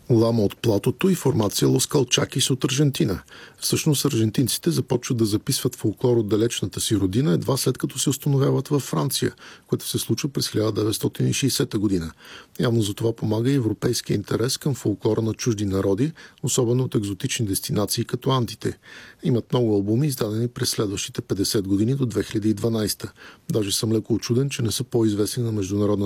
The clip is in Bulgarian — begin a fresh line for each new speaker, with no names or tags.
Лама от платото и формация Лос Калчакис от Аржентина. Всъщност аржентинците започват да записват фолклор от далечната си родина едва след като се установяват във Франция, което се случва през 1960 година. Явно за това помага и европейския интерес към фолклора на чужди народи, особено от екзотични дестинации като Андите. Имат много албуми, издадени през следващите 50 години до 2012. Даже съм леко учуден, че не са по-известни на международната